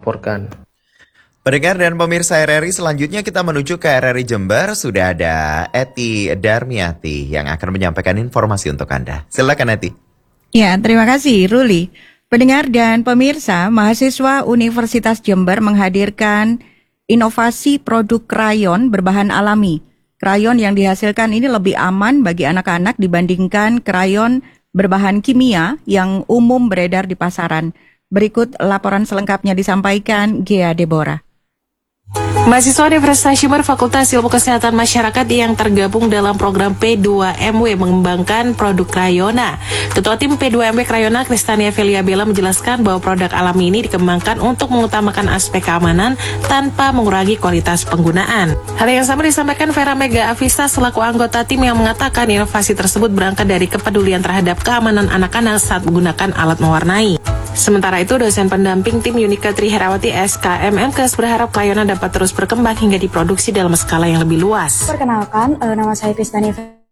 melaporkan. Pendengar dan pemirsa RRI, selanjutnya kita menuju ke RRI Jember. Sudah ada Eti Darmiati yang akan menyampaikan informasi untuk Anda. Silakan Eti. Ya, terima kasih Ruli. Pendengar dan pemirsa, mahasiswa Universitas Jember menghadirkan inovasi produk krayon berbahan alami. Krayon yang dihasilkan ini lebih aman bagi anak-anak dibandingkan krayon berbahan kimia yang umum beredar di pasaran. Berikut laporan selengkapnya disampaikan Gea Deborah. Mahasiswa Universitas Jember Fakultas Ilmu Kesehatan Masyarakat yang tergabung dalam program P2MW mengembangkan produk Krayona. Ketua tim P2MW Krayona, Kristania Velia Bella, menjelaskan bahwa produk alami ini dikembangkan untuk mengutamakan aspek keamanan tanpa mengurangi kualitas penggunaan. Hal yang sama disampaikan Vera Mega Avista selaku anggota tim yang mengatakan inovasi tersebut berangkat dari kepedulian terhadap keamanan anak-anak saat menggunakan alat mewarnai. Sementara itu, dosen pendamping tim Yunika Triherawati SKMMKes berharap Krayona dapat terus berkembang hingga diproduksi dalam skala yang lebih luas. Perkenalkan, nama saya Kristania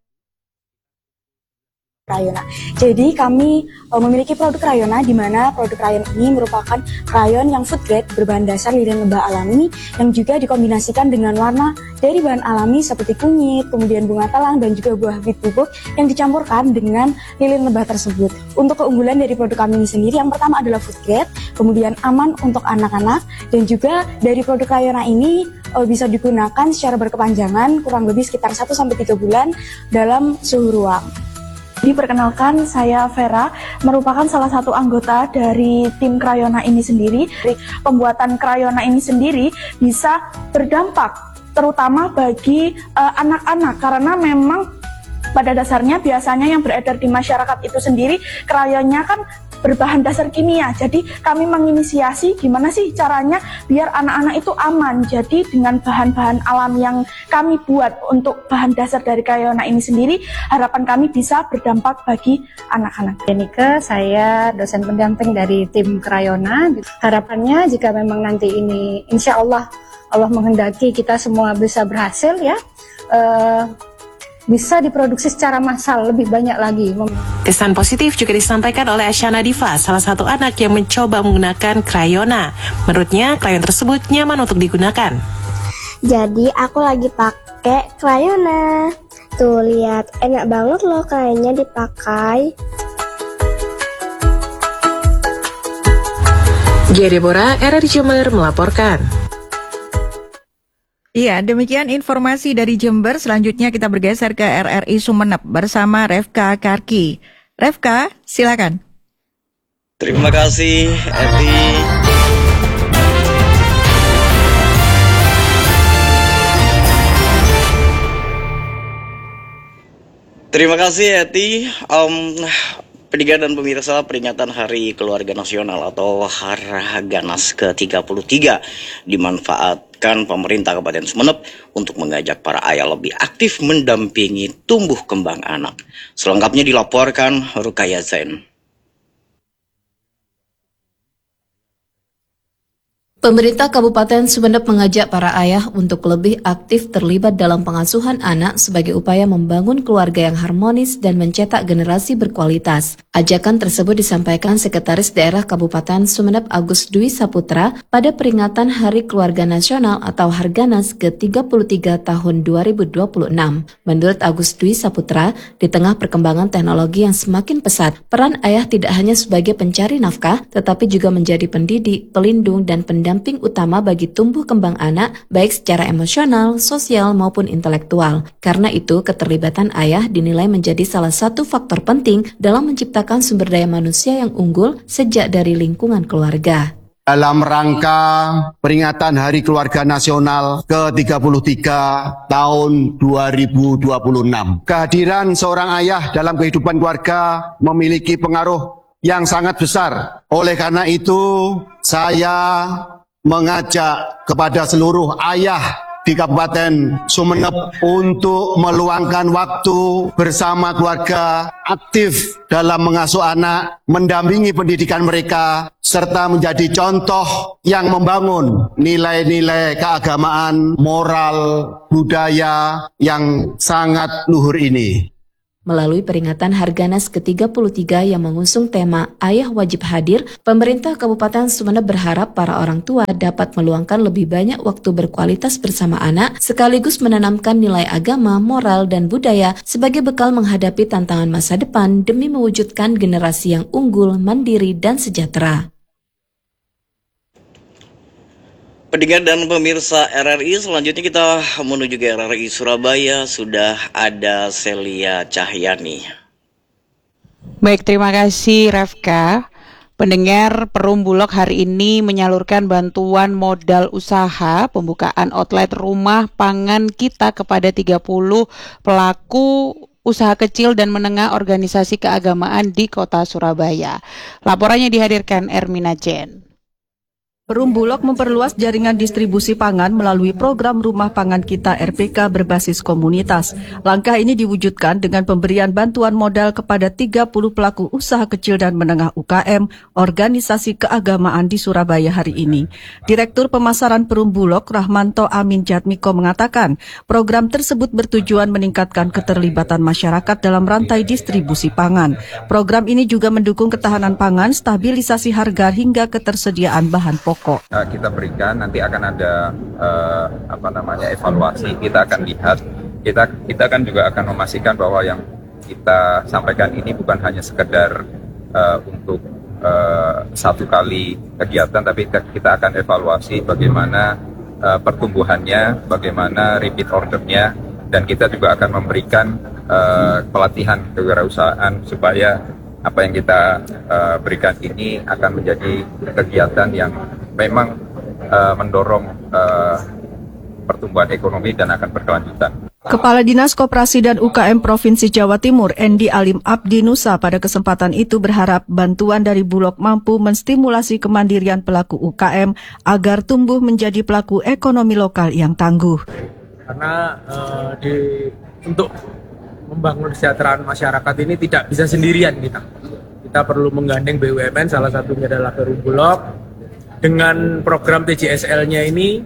Krayona. Jadi kami memiliki produk Krayona, di mana produk krayon ini merupakan krayon yang food grade berbahan dasar lilin lebah alami yang juga dikombinasikan dengan warna dari bahan alami seperti kunyit, kemudian bunga telang dan juga buah bit bubuk yang dicampurkan dengan lilin lebah tersebut. Untuk keunggulan dari produk kami ini sendiri, yang pertama adalah food grade, kemudian aman untuk anak-anak, dan juga dari produk Krayona ini bisa digunakan secara berkepanjangan kurang lebih sekitar 1-3 bulan dalam suhu ruang. Diperkenalkan, saya Vera, merupakan salah satu anggota dari tim Krayona ini sendiri. Pembuatan Krayona ini sendiri bisa berdampak terutama bagi anak-anak, karena memang pada dasarnya biasanya yang beredar di masyarakat itu sendiri krayonnya kan berbahan dasar kimia. Jadi kami menginisiasi gimana sih caranya biar anak-anak itu aman. Jadi dengan bahan-bahan alam yang kami buat untuk bahan dasar dari Krayona ini sendiri, harapan kami bisa berdampak bagi anak-anak. Yenika, saya dosen pendamping dari tim Krayona. Harapannya jika memang nanti ini insya Allah menghendaki kita semua bisa berhasil ya, bisa diproduksi secara massal lebih banyak lagi. Kesan positif juga disampaikan oleh Asyana Diva, salah satu anak yang mencoba menggunakan Krayona. Menurutnya, krayon tersebut nyaman untuk digunakan. Jadi aku lagi pakai Krayona. Tuh lihat, enak banget loh kayaknya dipakai. Gea Deborah, RRI Jember melaporkan. Iya, demikian informasi dari Jember. Selanjutnya kita bergeser ke RRI Sumeneb bersama Refka Karki. Refka, silakan. Terima kasih, Eti. Terima kasih, Eti. Pendengar dan pemirsa, peringatan Hari Keluarga Nasional atau Harganas ke-33 dimanfaatkan pemerintah Kabupaten Sumeneb untuk mengajak para ayah lebih aktif mendampingi tumbuh kembang anak. Selengkapnya dilaporkan Rukaya Zain. Pemerintah Kabupaten Sumeneb mengajak para ayah untuk lebih aktif terlibat dalam pengasuhan anak sebagai upaya membangun keluarga yang harmonis dan mencetak generasi berkualitas. Ajakan tersebut disampaikan Sekretaris Daerah Kabupaten Sumeneb Agus Dwi Saputra pada peringatan Hari Keluarga Nasional atau Harganas ke-33 tahun 2026. Menurut Agus Dwi Saputra, di tengah perkembangan teknologi yang semakin pesat, peran ayah tidak hanya sebagai pencari nafkah, tetapi juga menjadi pendidik, pelindung, dan pendamping utama bagi tumbuh kembang anak, baik secara emosional, sosial, maupun intelektual. Karena itu, keterlibatan ayah dinilai menjadi salah satu faktor penting dalam menciptakan sumber daya manusia yang unggul sejak dari lingkungan keluarga. Dalam rangka peringatan Hari Keluarga Nasional ke-33 tahun 2026, kehadiran seorang ayah dalam kehidupan keluarga memiliki pengaruh yang sangat besar. Oleh karena itu, saya mengajak kepada seluruh ayah di Kabupaten Sumeneb untuk meluangkan waktu bersama keluarga, aktif dalam mengasuh anak, mendampingi pendidikan mereka, serta menjadi contoh yang membangun nilai-nilai keagamaan, moral, budaya yang sangat luhur ini. Melalui peringatan Harganas ke-33 yang mengusung tema Ayah Wajib Hadir, pemerintah Kabupaten Sumeneb berharap para orang tua dapat meluangkan lebih banyak waktu berkualitas bersama anak, sekaligus menanamkan nilai agama, moral, dan budaya sebagai bekal menghadapi tantangan masa depan demi mewujudkan generasi yang unggul, mandiri, dan sejahtera. Pendengar dan pemirsa RRI, selanjutnya kita menuju ke RRI Surabaya. Sudah ada Celia Cahyani. Baik, terima kasih Rafka. Pendengar, Perum Bulog hari ini menyalurkan bantuan modal usaha pembukaan outlet rumah pangan kita kepada 30 pelaku usaha kecil dan menengah organisasi keagamaan di Kota Surabaya. Laporannya dihadirkan Ermina Jen. Perum Bulog memperluas jaringan distribusi pangan melalui program Rumah Pangan Kita RPK berbasis komunitas. Langkah ini diwujudkan dengan pemberian bantuan modal kepada 30 pelaku usaha kecil dan menengah UKM, organisasi keagamaan di Surabaya hari ini. Direktur Pemasaran Perum Bulog Rahmanto Amin Jatmiko mengatakan, program tersebut bertujuan meningkatkan keterlibatan masyarakat dalam rantai distribusi pangan. Program ini juga mendukung ketahanan pangan, stabilisasi harga hingga ketersediaan bahan pokok. Kita berikan, nanti akan ada evaluasi. Kita akan lihat, kita kan juga akan memastikan bahwa yang kita sampaikan ini bukan hanya sekedar untuk satu kali kegiatan, tapi kita akan evaluasi bagaimana pertumbuhannya, bagaimana repeat ordernya, dan kita juga akan memberikan pelatihan kewirausahaan supaya apa yang kita berikan ini akan menjadi kegiatan yang memang mendorong pertumbuhan ekonomi dan akan berkelanjutan. Kepala Dinas Koperasi dan UKM Provinsi Jawa Timur, Endi Alim Abdi Nusa, pada kesempatan itu berharap bantuan dari Bulog mampu menstimulasi kemandirian pelaku UKM agar tumbuh menjadi pelaku ekonomi lokal yang tangguh. Karena untuk membangun kesejahteraan masyarakat ini tidak bisa sendirian kita. Kita perlu menggandeng BUMN, salah satunya adalah Perum Bulog. Dengan program TJSL-nya ini,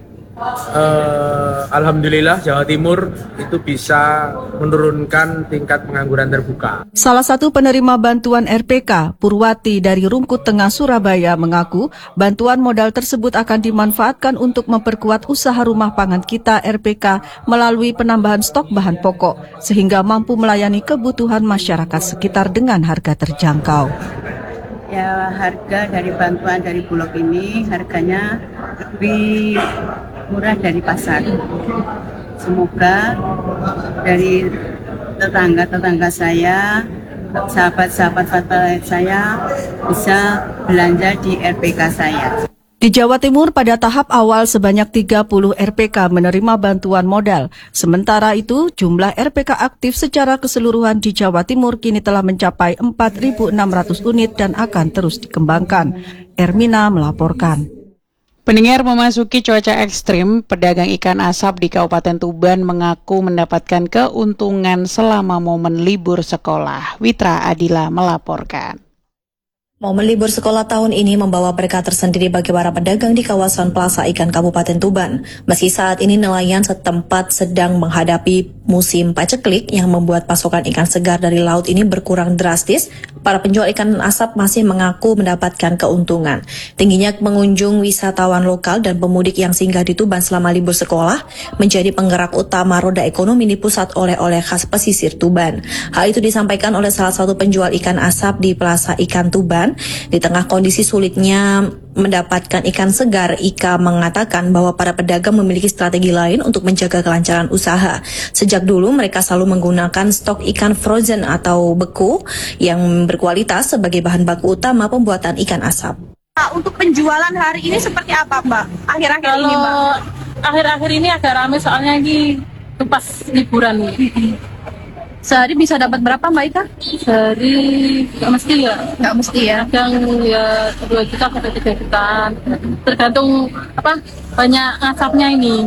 alhamdulillah Jawa Timur itu bisa menurunkan tingkat pengangguran terbuka. Salah satu penerima bantuan RPK, Purwati dari Rungkut Tengah Surabaya, mengaku bantuan modal tersebut akan dimanfaatkan untuk memperkuat usaha Rumah Pangan Kita RPK melalui penambahan stok bahan pokok, sehingga mampu melayani kebutuhan masyarakat sekitar dengan harga terjangkau. Ya, harga dari bantuan dari Bulog ini harganya lebih murah dari pasar. Semoga dari tetangga-tetangga saya, sahabat-sahabat favorit saya bisa belanja di RPK saya. Di Jawa Timur pada tahap awal sebanyak 30 RPK menerima bantuan modal. Sementara itu, jumlah RPK aktif secara keseluruhan di Jawa Timur kini telah mencapai 4.600 unit dan akan terus dikembangkan. Ermina melaporkan. Pendengar, memasuki cuaca ekstrim, pedagang ikan asap di Kabupaten Tuban mengaku mendapatkan keuntungan selama momen libur sekolah. Witra Adila melaporkan. Momen libur sekolah tahun ini membawa berkah tersendiri bagi para pedagang di kawasan Plaza Ikan Kabupaten Tuban. Meski saat ini nelayan setempat sedang menghadapi musim paceklik yang membuat pasokan ikan segar dari laut ini berkurang drastis, para penjual ikan asap masih mengaku mendapatkan keuntungan. Tingginya pengunjung wisatawan lokal dan pemudik yang singgah di Tuban selama libur sekolah menjadi penggerak utama roda ekonomi di pusat oleh-oleh khas pesisir Tuban. Hal itu disampaikan oleh salah satu penjual ikan asap di Plaza Ikan Tuban. Di tengah kondisi sulitnya mendapatkan ikan segar, Ika mengatakan bahwa para pedagang memiliki strategi lain untuk menjaga kelancaran usaha. Sejak dulu mereka selalu menggunakan stok ikan frozen atau beku yang berkualitas sebagai bahan baku utama pembuatan ikan asap. Untuk penjualan hari ini seperti apa, Mbak? Akhir-akhir ini, Mbak? Akhir-akhir ini agak ramai soalnya ini pas liburan. Sehari bisa dapat berapa, Mbak Ika? Sehari nggak mesti ya. Nggak mesti ya. Kadang ya 2 juta sampai 3 juta. Tergantung banyak asapnya ini.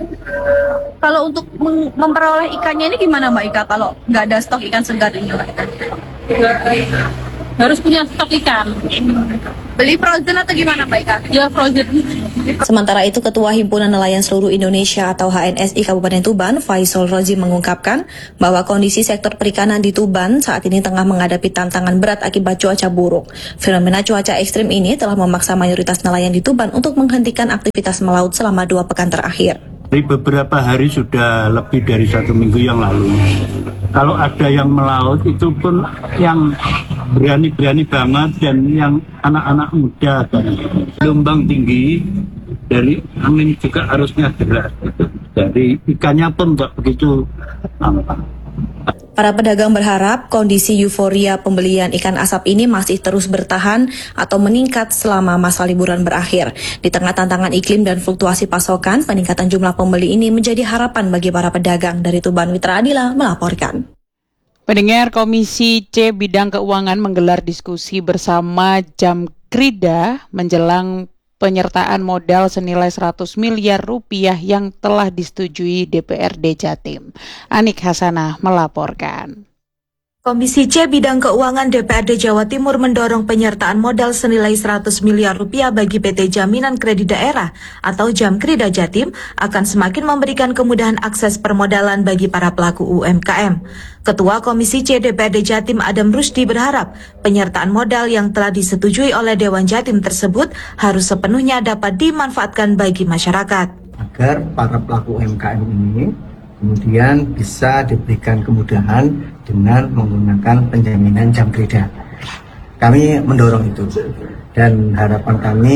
Kalau untuk memperoleh ikannya ini gimana, Mbak Ika? Kalau nggak ada stok ikan segar ini, Mbak? harus punya stok ikan. Beli frozen atau gimana Mbak Ika? Ya frozen. Sementara itu, Ketua Himpunan Nelayan Seluruh Indonesia atau HNSI Kabupaten Tuban, Faisal Rozi mengungkapkan bahwa kondisi sektor perikanan di Tuban saat ini tengah menghadapi tantangan berat akibat cuaca buruk. Fenomena cuaca ekstrim ini telah memaksa mayoritas nelayan di Tuban untuk menghentikan aktivitas melaut selama 2 pekan terakhir. Dari beberapa hari sudah lebih dari 1 minggu yang lalu. Kalau ada yang melaut itu pun yang berani-berani banget dan yang anak-anak muda dan gelombang tinggi, dari angin juga arusnya deras. Dari ikannya pun nggak begitu nampak. Para pedagang berharap kondisi euforia pembelian ikan asap ini masih terus bertahan atau meningkat selama masa liburan berakhir. Di tengah tantangan iklim dan fluktuasi pasokan, peningkatan jumlah pembeli ini menjadi harapan bagi para pedagang. Dari Tuban, Witra Adila melaporkan. Pendengar, Komisi C Bidang Keuangan menggelar diskusi bersama Jamkrida menjelang penyertaan modal senilai 100 miliar rupiah yang telah disetujui DPRD Jatim. Anik Hasanah melaporkan. Komisi C Bidang Keuangan DPRD Jawa Timur mendorong penyertaan modal senilai 100 miliar rupiah bagi PT Jaminan Kredit Daerah atau Jamkrida Jatim akan semakin memberikan kemudahan akses permodalan bagi para pelaku UMKM. Ketua Komisi C DPRD Jatim Adam Rusdi berharap penyertaan modal yang telah disetujui oleh Dewan Jatim tersebut harus sepenuhnya dapat dimanfaatkan bagi masyarakat. Agar para pelaku UMKM ini kemudian bisa diberikan kemudahan dengan menggunakan penjaminan Jamkrida. Kami mendorong itu dan harapan kami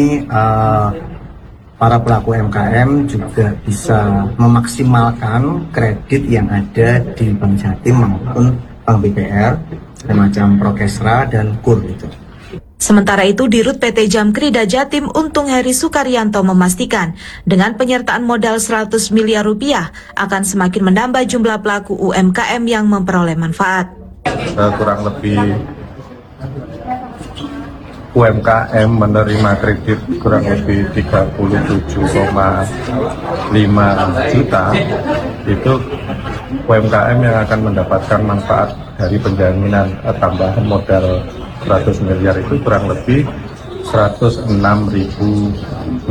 para pelaku UMKM juga bisa memaksimalkan kredit yang ada di Bank Jatim maupun Bank BPR, semacam Prokesra dan KUR itu. Sementara itu, Dirut PT Jamkrida Jatim Untung Heri Sukaryanto memastikan dengan penyertaan modal 100 miliar rupiah akan semakin menambah jumlah pelaku UMKM yang memperoleh manfaat. Kurang lebih UMKM menerima kredit kurang lebih 37,5 juta. Itu UMKM yang akan mendapatkan manfaat dari penjaminan tambahan modal 100 miliar itu kurang lebih 106.667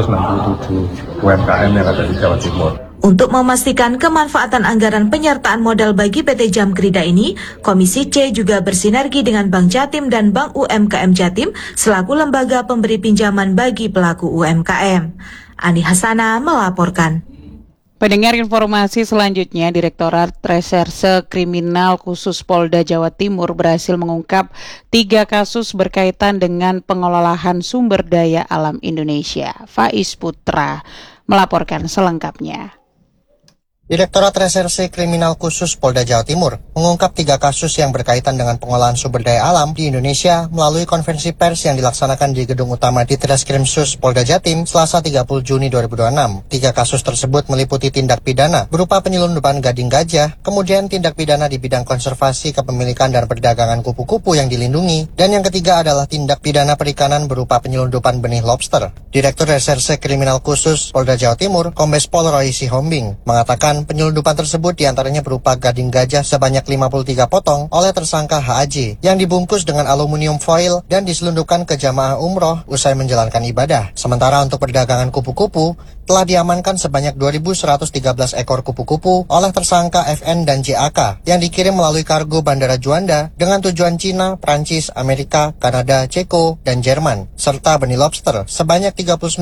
UMKM yang ada di Jawa Timur. Untuk memastikan kemanfaatan anggaran penyertaan modal bagi PT Jamkrida ini, Komisi C juga bersinergi dengan Bank Jatim dan Bank UMKM Jatim selaku lembaga pemberi pinjaman bagi pelaku UMKM. Ani Hasanah melaporkan. Pendengar, informasi selanjutnya, Direktorat Reserse Kriminal Khusus Polda Jawa Timur berhasil mengungkap 3 kasus berkaitan dengan pengelolaan sumber daya alam Indonesia. Faiz Putra melaporkan selengkapnya. Direktorat Reserse Kriminal Khusus Polda Jawa Timur mengungkap 3 kasus yang berkaitan dengan pengolahan sumber daya alam di Indonesia melalui konferensi pers yang dilaksanakan di Gedung Utama Ditreskrimsus Polda Jatim Selasa 30 Juni 2026. 3 kasus tersebut meliputi tindak pidana berupa penyelundupan gading gajah, kemudian tindak pidana di bidang konservasi kepemilikan dan perdagangan kupu-kupu yang dilindungi, dan yang ketiga adalah tindak pidana perikanan berupa penyelundupan benih lobster. Direktur Reserse Kriminal Khusus Polda Jawa Timur, Kombes Pol Roy Sihombing, mengatakan penyelundupan tersebut diantaranya berupa gading gajah sebanyak 53 potong oleh tersangka HAJ yang dibungkus dengan aluminium foil dan diselundupkan ke jamaah umroh usai menjalankan ibadah. Sementara untuk perdagangan kupu-kupu, telah diamankan sebanyak 2.113 ekor kupu-kupu oleh tersangka FN dan JAK yang dikirim melalui kargo Bandara Juanda dengan tujuan Cina, Prancis, Amerika, Kanada, Ceko, dan Jerman, serta benih lobster sebanyak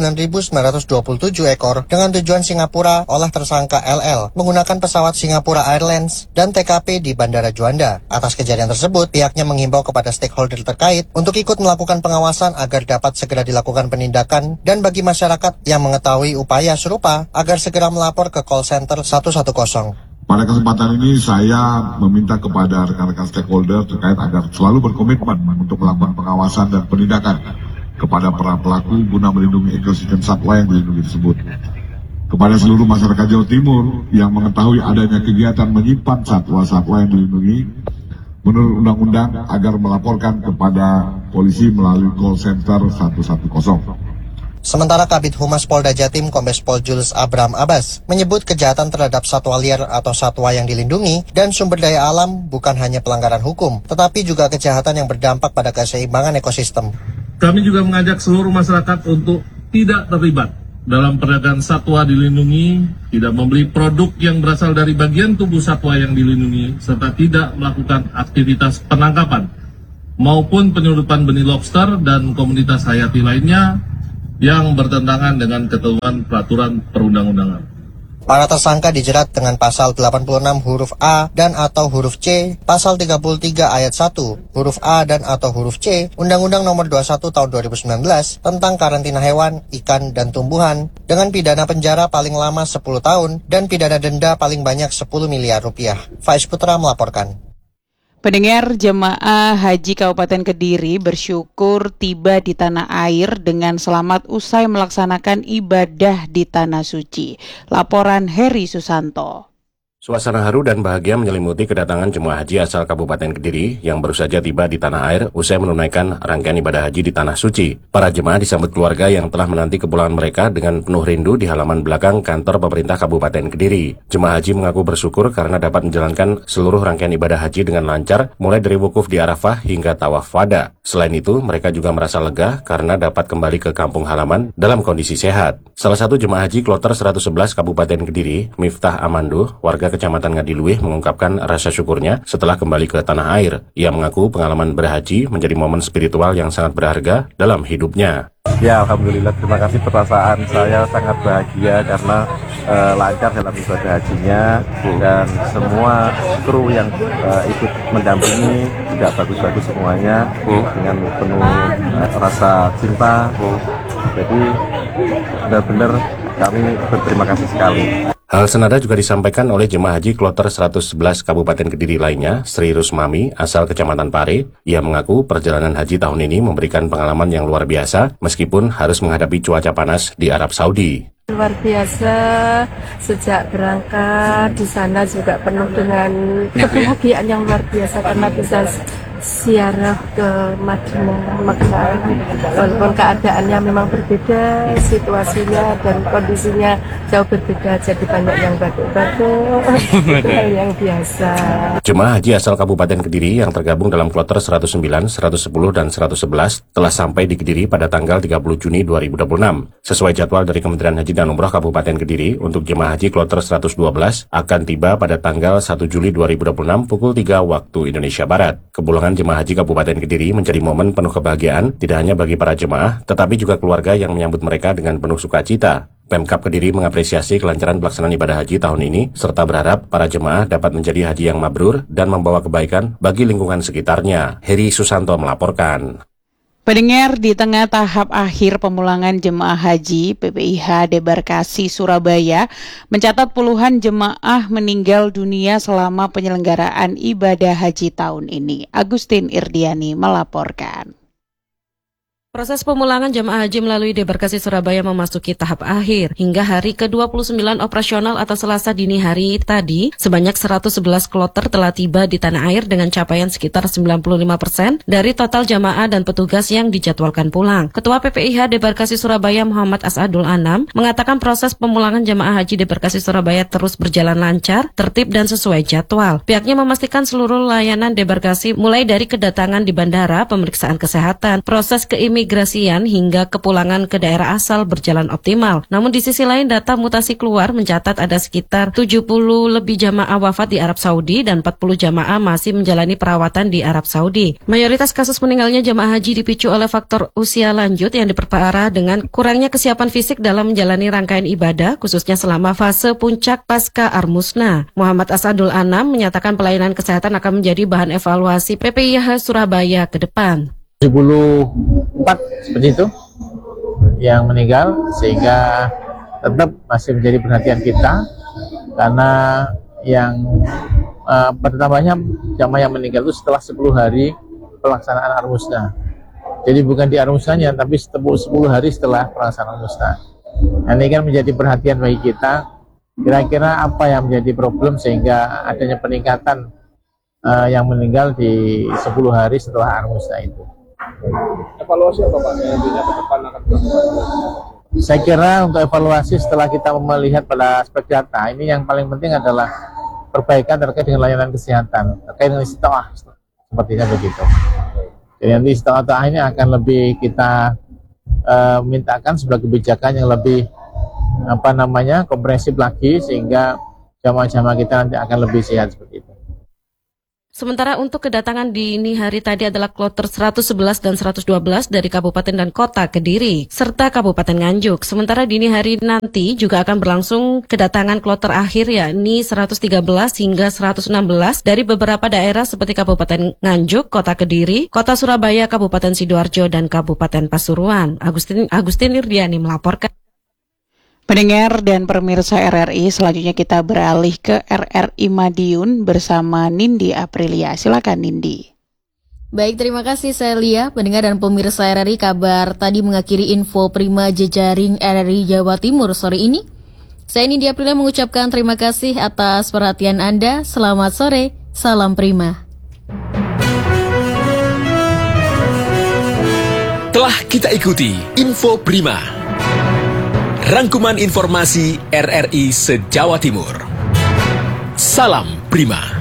39.927 ekor dengan tujuan Singapura oleh tersangka LL menggunakan pesawat Singapura Airlines dan TKP di Bandara Juanda. Atas kejadian tersebut, pihaknya menghimbau kepada stakeholder terkait untuk ikut melakukan pengawasan agar dapat segera dilakukan penindakan, dan bagi masyarakat yang mengetahui upaya serupa agar segera melapor ke call center 110. Pada kesempatan ini saya meminta kepada rekan-rekan stakeholder terkait agar selalu berkomitmen untuk melakukan pengawasan dan penindakan kepada para pelaku guna melindungi ekosistem satwa yang dilindungi tersebut. Kepada seluruh masyarakat Jawa Timur yang mengetahui adanya kegiatan menyimpan satwa-satwa yang dilindungi menurut undang-undang agar melaporkan kepada polisi melalui call center 110. Sementara Kabid Humas Polda Jatim Kombes Pol Jules Abraham Abbas menyebut kejahatan terhadap satwa liar atau satwa yang dilindungi dan sumber daya alam bukan hanya pelanggaran hukum, tetapi juga kejahatan yang berdampak pada keseimbangan ekosistem. Kami juga mengajak seluruh masyarakat untuk tidak terlibat dalam perdagangan satwa dilindungi, tidak membeli produk yang berasal dari bagian tubuh satwa yang dilindungi, serta tidak melakukan aktivitas penangkapan maupun penyeludupan benih lobster dan komoditas hayati lainnya yang bertentangan dengan ketentuan peraturan perundang-undangan. Para tersangka dijerat dengan pasal 86 huruf A dan atau huruf C, pasal 33 ayat 1, huruf A dan atau huruf C, Undang-Undang Nomor 21 Tahun 2019 tentang karantina hewan, ikan, dan tumbuhan, dengan pidana penjara paling lama 10 tahun dan pidana denda paling banyak 10 miliar rupiah. Faiz Putra melaporkan. Pendengar, jemaah haji Kabupaten Kediri bersyukur tiba di tanah air dengan selamat usai melaksanakan ibadah di Tanah Suci. Laporan Heri Susanto. Suasana haru dan bahagia menyelimuti kedatangan jemaah haji asal Kabupaten Kediri yang baru saja tiba di tanah air usai menunaikan rangkaian ibadah haji di Tanah Suci. Para jemaah disambut keluarga yang telah menanti kepulangan mereka dengan penuh rindu di halaman belakang kantor pemerintah Kabupaten Kediri. Jemaah haji mengaku bersyukur karena dapat menjalankan seluruh rangkaian ibadah haji dengan lancar, mulai dari wukuf di Arafah hingga tawaf wada. Selain itu, mereka juga merasa lega karena dapat kembali ke kampung halaman dalam kondisi sehat. Salah satu jemaah haji Kloter 111 Kabupaten Kediri, Miftah Amanduh, warga Kecamatan Ngadiluih, mengungkapkan rasa syukurnya setelah kembali ke tanah air. Ia mengaku pengalaman berhaji menjadi momen spiritual yang sangat berharga dalam hidupnya. Ya, alhamdulillah, terima kasih. Perasaan saya sangat bahagia karena lancar dalam ibadah hajinya dan semua kru yang ikut mendampingi juga bagus-bagus semuanya dengan penuh rasa cinta. Jadi benar-benar kami berterima kasih sekali. Hal senada juga disampaikan oleh jemaah haji Kloter 111 Kabupaten Kediri lainnya, Sri Rusmami, asal Kecamatan Pare. Ia mengaku perjalanan haji tahun ini memberikan pengalaman yang luar biasa, meskipun harus menghadapi cuaca panas di Arab Saudi. Luar biasa, sejak berangkat di sana juga penuh dengan kebahagiaan yang luar biasa karena bisa ziarah ke Madinah, Makkah. Walaupun keadaannya memang berbeda, situasinya dan kondisinya jauh berbeda, jadi banyak yang batuk-batuk, hal yang biasa. Jemaah haji asal Kabupaten Kediri yang tergabung dalam Kloter 109, 110, dan 111 telah sampai di Kediri pada tanggal 30 Juni 2026. Sesuai jadwal dari Kementerian Haji dan Umroh Kabupaten Kediri, untuk jemaah haji Kloter 112 akan tiba pada tanggal 1 Juli 2026 pukul 3 waktu Indonesia Barat. Kepulangan jemaah haji Kabupaten Kediri menjadi momen penuh kebahagiaan tidak hanya bagi para jemaah, tetapi juga keluarga yang menyambut mereka dengan penuh sukacita. Pemkab Kediri mengapresiasi kelancaran pelaksanaan ibadah haji tahun ini, serta berharap para jemaah dapat menjadi haji yang mabrur dan membawa kebaikan bagi lingkungan sekitarnya. Heri Susanto melaporkan. Pendengar, di tengah tahap akhir pemulangan jemaah haji, PPIH Debarkasi Surabaya mencatat puluhan jemaah meninggal dunia selama penyelenggaraan ibadah haji tahun ini. Agustin Irdiani melaporkan. Proses pemulangan jemaah haji melalui Debarkasi Surabaya memasuki tahap akhir. Hingga hari ke-29 operasional atau Selasa dini hari tadi, sebanyak 111 kloter telah tiba di tanah air dengan capaian sekitar 95% dari total jamaah dan petugas yang dijadwalkan pulang. Ketua PPIH Debarkasi Surabaya Muhammad Asadul Anam mengatakan proses pemulangan jemaah haji Debarkasi Surabaya terus berjalan lancar, tertib dan sesuai jadwal. Pihaknya memastikan seluruh layanan Debarkasi mulai dari kedatangan di bandara, pemeriksaan kesehatan, proses keimigrasian hingga kepulangan ke daerah asal berjalan optimal. Namun di sisi lain data mutasi keluar mencatat ada sekitar 70 lebih jamaah wafat di Arab Saudi dan 40 jamaah masih menjalani perawatan di Arab Saudi. Mayoritas kasus meninggalnya jamaah haji dipicu oleh faktor usia lanjut yang diperparah dengan kurangnya kesiapan fisik dalam menjalani rangkaian ibadah, khususnya selama fase puncak pasca Armusna. Muhammad Asadul Anam menyatakan pelayanan kesehatan akan menjadi bahan evaluasi PPIH Surabaya ke depan. 74 seperti itu yang meninggal, sehingga tetap masih menjadi perhatian kita karena yang pertamanya jamaah yang meninggal itu setelah 10 hari pelaksanaan Armusna. Jadi bukan di Armusnanya, tapi 10 hari setelah pelaksanaan Armusna. Ini kan menjadi perhatian bagi kita, kira-kira apa yang menjadi problem sehingga adanya peningkatan yang meninggal di 10 hari setelah Armusna itu. Evaluasi apa Pak? Nantinya ke depan akan berlaku? Saya kira untuk evaluasi setelah kita melihat pada aspek data, ini yang paling penting adalah perbaikan terkait dengan layanan kesehatan, terkait dengan istiqomah, sepertinya begitu. Jadi nanti istiqomah ini akan lebih kita mintakan sebuah kebijakan yang lebih komprehensif lagi, sehingga jamaah-jamaah kita nanti akan lebih sehat seperti itu. Sementara untuk kedatangan dini hari tadi adalah kloter 111 dan 112 dari Kabupaten dan Kota Kediri, serta Kabupaten Nganjuk. Sementara dini hari nanti juga akan berlangsung kedatangan kloter akhir yakni 113 hingga 116 dari beberapa daerah seperti Kabupaten Nganjuk, Kota Kediri, Kota Surabaya, Kabupaten Sidoarjo, dan Kabupaten Pasuruan. Agustin Irdiani melaporkan. Pendengar dan pemirsa RRI, selanjutnya kita beralih ke RRI Madiun bersama Nindi Aprilia. Silakan Nindi. Baik, terima kasih Celia. Pendengar dan pemirsa RRI, kabar tadi mengakhiri info Prima jejaring RRI Jawa Timur sore ini. Saya Nindi Aprilia mengucapkan terima kasih atas perhatian Anda. Selamat sore, salam Prima. Telah kita ikuti info Prima. Rangkuman informasi RRI se-Jawa Timur. Salam Prima.